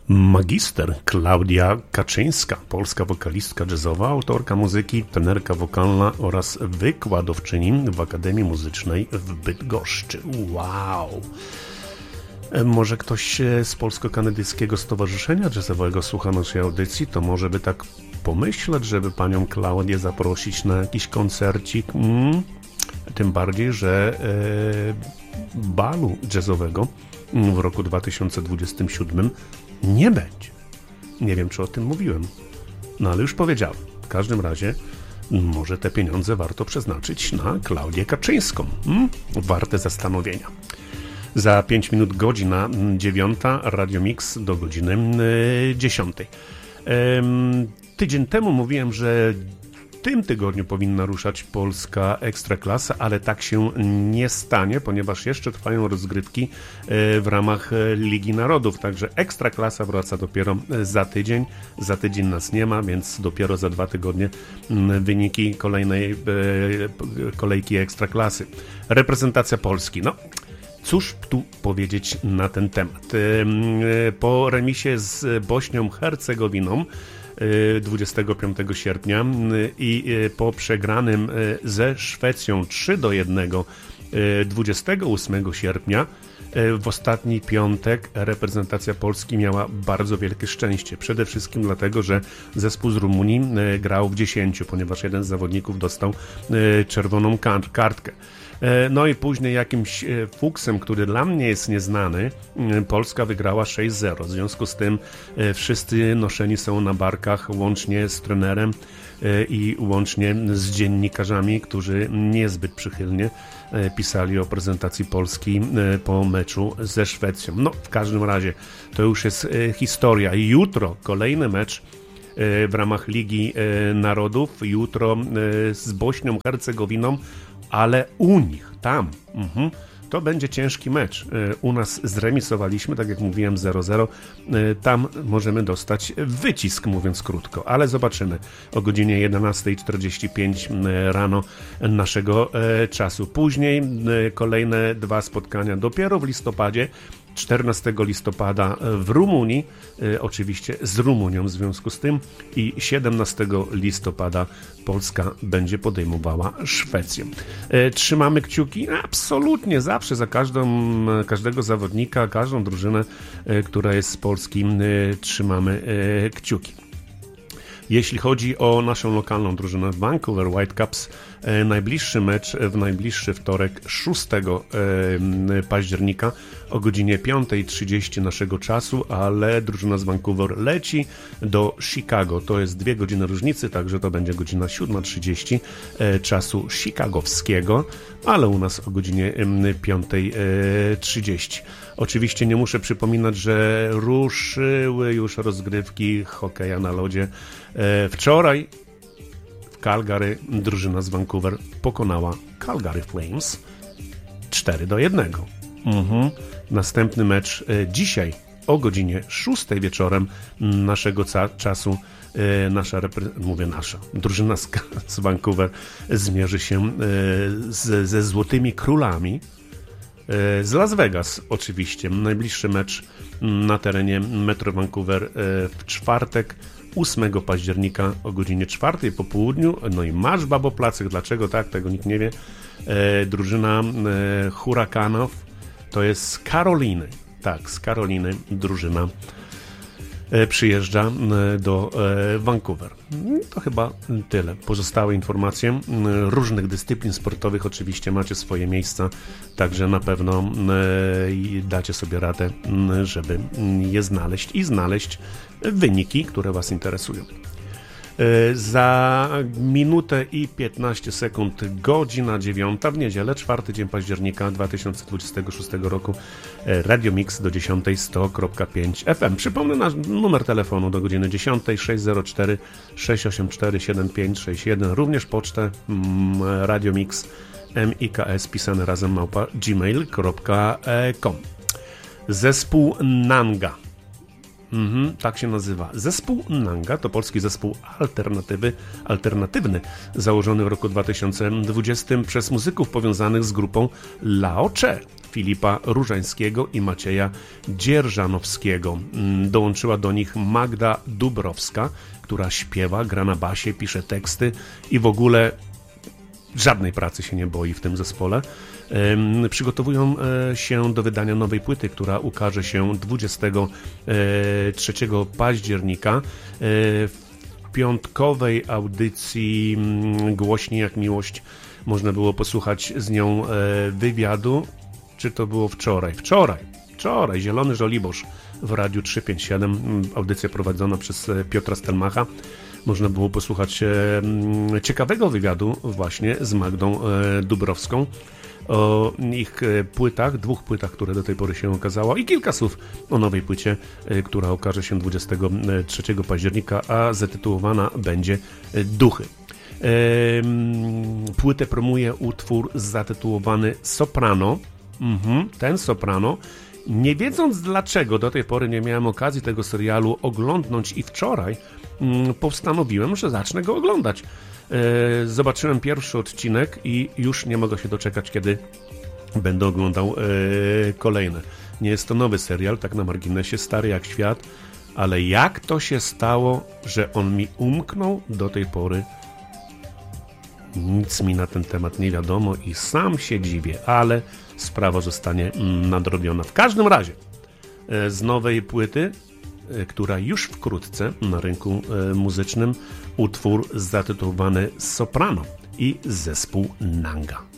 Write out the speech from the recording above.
Magister Klaudia Kaczyńska, polska wokalistka jazzowa, autorka muzyki, trenerka wokalna oraz wykładowczyni w Akademii Muzycznej w Bydgoszczy. Wow! Może ktoś z Polsko-Kanadyjskiego Stowarzyszenia Jazzowego słucha naszej audycji, to może by tak pomyśleć, żeby panią Klaudię zaprosić na jakiś koncercik. Tym bardziej, że balu jazzowego w roku 2027 nie będzie. Nie wiem, czy o tym mówiłem, no ale już powiedziałem. W każdym razie może te pieniądze warto przeznaczyć na Klaudię Kaczyńską. Warte zastanowienia. Za 5 minut godzina 9, Radio Mix do godziny 10. Tydzień temu mówiłem, że w tym tygodniu powinna ruszać polska Ekstraklasa, ale tak się nie stanie, ponieważ jeszcze trwają rozgrywki w ramach Ligi Narodów, także Ekstraklasa wraca dopiero za tydzień. Za tydzień nas nie ma, więc dopiero za 2 tygodnie wyniki kolejnej kolejki Ekstraklasy. Reprezentacja Polski, no cóż tu powiedzieć na ten temat. Po remisie z Bośnią Hercegowiną 25 sierpnia i po przegranym ze Szwecją 3-1 28 sierpnia w ostatni piątek reprezentacja Polski miała bardzo wielkie szczęście. Przede wszystkim dlatego, że zespół z Rumunii grał w 10, ponieważ jeden z zawodników dostał czerwoną kartkę. No i później jakimś fuksem, który dla mnie jest nieznany, Polska wygrała 6-0. W związku z tym wszyscy noszeni są na barkach, łącznie z trenerem i łącznie z dziennikarzami, którzy niezbyt przychylnie pisali o prezentacji Polski po meczu ze Szwecją. No, w każdym razie to już jest historia. Jutro kolejny mecz w ramach Ligi Narodów. Jutro z Bośnią Hercegowiną, ale u nich, tam, to będzie ciężki mecz. U nas zremisowaliśmy, tak jak mówiłem, 0-0. Tam możemy dostać wycisk, mówiąc krótko, ale zobaczymy o godzinie 11:45 rano naszego czasu. Później kolejne 2 spotkania dopiero w listopadzie. 14 listopada w Rumunii, oczywiście z Rumunią w związku z tym, i 17 listopada Polska będzie podejmowała Szwecję. Trzymamy kciuki absolutnie zawsze za każdego zawodnika, każdą drużynę, która jest z Polski, trzymamy kciuki. Jeśli chodzi o naszą lokalną drużynę Vancouver Whitecaps, najbliższy mecz w najbliższy wtorek 6 października o godzinie 5:30 naszego czasu, ale drużyna z Vancouver leci do Chicago. To jest 2 godziny różnicy, także to będzie godzina 7:30 czasu chicagowskiego, ale u nas o godzinie 5:30. Oczywiście nie muszę przypominać, że ruszyły już rozgrywki hokeja na lodzie. Wczoraj w Calgary drużyna z Vancouver pokonała Calgary Flames 4-1. Następny mecz dzisiaj o godzinie 6 wieczorem naszego czasu. Drużyna z Vancouver zmierzy się ze Złotymi Królami z Las Vegas oczywiście. Najbliższy mecz na terenie Metro Vancouver w czwartek 8 października o godzinie 4 po południu. No i marsz Baboplacych. Dlaczego tak? Tego nikt nie wie. Drużyna Hurakanów to jest z Karoliny. Tak, z Karoliny drużyna przyjeżdża do Vancouver. To chyba tyle. Pozostałe informacje różnych dyscyplin sportowych oczywiście macie swoje miejsca, także na pewno dacie sobie radę, żeby je znaleźć i znaleźć wyniki, które Was interesują. Za minutę i 15 sekund godzina 9 w niedzielę, 4 dzień października 2026 roku, Radio Mix do 10 100.5 FM. Przypomnę nasz numer telefonu do godziny 10 604 684 7561, również pocztę Radio Mix MIKS pisane razem @gmail.com. Zespół Nanga. Tak się nazywa. Zespół Nanga to polski zespół alternatywny, założony w roku 2020 przez muzyków powiązanych z grupą Lao Che. Filipa Różańskiego i Macieja Dzierżanowskiego. Dołączyła do nich Magda Dubrowska, która śpiewa, gra na basie, pisze teksty i w ogóle żadnej pracy się nie boi w tym zespole. Przygotowują się do wydania nowej płyty, która ukaże się 23 października. W piątkowej audycji Głośniej jak miłość można było posłuchać z nią wywiadu. Czy to było wczoraj? Wczoraj, Zielony Żoliborz w Radiu 357, audycja prowadzona przez Piotra Stelmacha. Można było posłuchać ciekawego wywiadu właśnie z Magdą Dubrowską o ich płytach, 2 płytach, które do tej pory się okazało, i kilka słów o nowej płycie, która okaże się 23 października, a zatytułowana będzie Duchy. Płytę promuje utwór zatytułowany Soprano. Ten Soprano. Nie wiedząc dlaczego, do tej pory nie miałem okazji tego serialu oglądnąć i wczoraj postanowiłem, że zacznę go oglądać. Zobaczyłem pierwszy odcinek i już nie mogę się doczekać, kiedy będę oglądał kolejne. Nie jest to nowy serial, tak na marginesie, stary jak świat, ale jak to się stało, że on mi umknął do tej pory? Nic mi na ten temat nie wiadomo i sam się dziwię, ale sprawa zostanie nadrobiona. W każdym razie z nowej płyty, która już wkrótce na rynku muzycznym, utwór zatytułowany Soprano i zespół Nanga.